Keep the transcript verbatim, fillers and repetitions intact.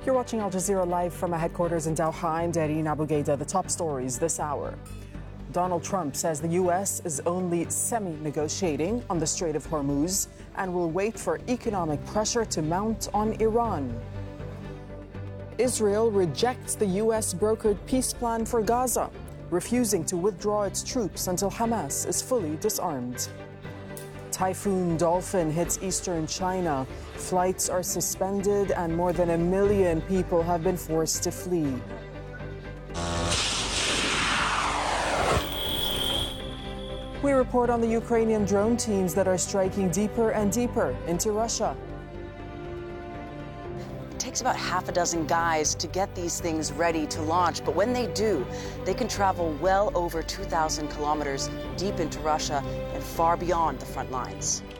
You're watching Al Jazeera live from our headquarters in Doha. I'm Darine Abougaida. The top stories this hour. Donald Trump says the U S is only semi-negotiating on the Strait of Hormuz and will wait for economic pressure to mount on Iran. Israel rejects the U S-brokered peace plan for Gaza, refusing to withdraw its troops until Hamas is fully disarmed. Typhoon Dolphin hits eastern China. Flights are suspended and more than a million people have been forced to flee. We report on the Ukrainian drone teams that are striking deeper and deeper into Russia. It takes about half a dozen guys to get these things ready to launch, but when they do, they can travel well over two thousand kilometers deep into Russia and far beyond the front lines.